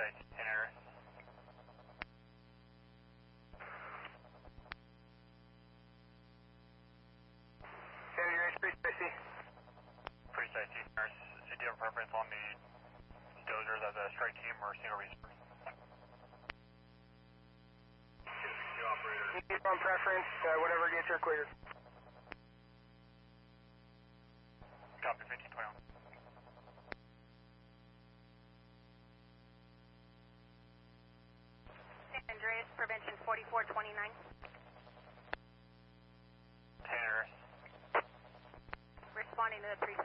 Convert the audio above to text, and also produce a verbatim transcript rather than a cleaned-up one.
States, ten area. San Diego, pretty safety. Pretty safety. Nurse, do you have a preference on the dozers as a straight team or single resource? Operator. Keep on preference, uh, whatever gets her cleared. Copy, fifteen twenty-one. San Andreas, prevention forty-four twenty-nine. ten area. Responding to the three